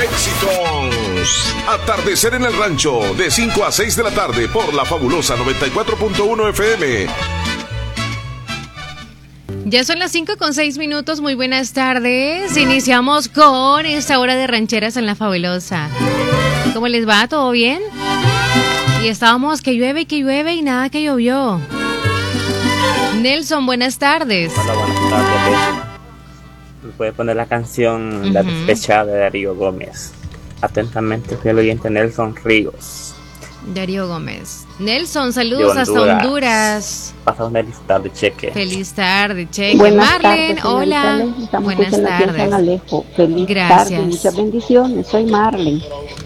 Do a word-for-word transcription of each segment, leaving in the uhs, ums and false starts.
Éxitos. Atardecer en el rancho, de cinco a seis de la tarde por la fabulosa noventa y cuatro punto uno F M. Ya son las cinco con seis minutos, muy buenas tardes. Iniciamos con esta hora de rancheras en la fabulosa. ¿Cómo les va? ¿Todo bien? Y estábamos que llueve y que llueve y nada que llovió. Nelson, buenas tardes. Hola, buenas tardes. ¿Me puede poner la canción uh-huh. La Despechada de Darío Gómez? Atentamente, fiel oyente Nelson Ríos. Darío Gómez. Nelson, saludos Honduras. Hasta Honduras. Pasa una feliz tarde, Cheque. Feliz tarde, Cheque. Buenas Marlen, tardes, hola. Buenas tardes. San Alejo. Feliz Gracias. tarde, muchas bendiciones. Soy Marlen.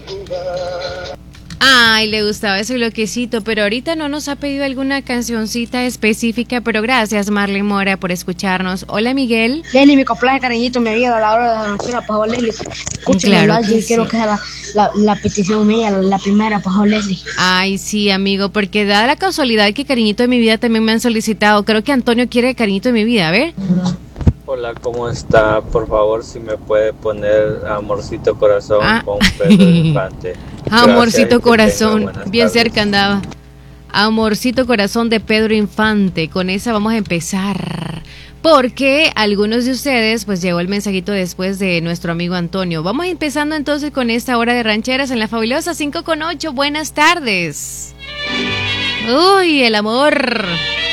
Ay, le gustaba ese bloquecito, pero ahorita no nos ha pedido alguna cancioncita específica, pero gracias, Marlene Mora, por escucharnos. Hola, Miguel. Lenny, mi complaje, cariñito, mi vida a la hora de la ranchera, por favor, Leslie. Escúchame, claro yo sí. quiero que sea la, la, la petición mía, la, la primera, por favor, Leslie. Ay, sí, amigo, porque da la casualidad que Cariñito de mi vida también me han solicitado. Creo que Antonio quiere Cariñito de mi vida, a ver. Hola, ¿cómo está? Por favor, si me puede poner Amorcito Corazón ah. con Pedro Infante. Amorcito Corazón, bien cerca andaba. Amorcito Corazón de Pedro Infante, con esa vamos a empezar. Porque algunos de ustedes, pues llegó el mensajito después de nuestro amigo Antonio. Vamos empezando entonces con esta hora de rancheras en la fabulosa cinco con ocho. Buenas tardes. Uy, el amor.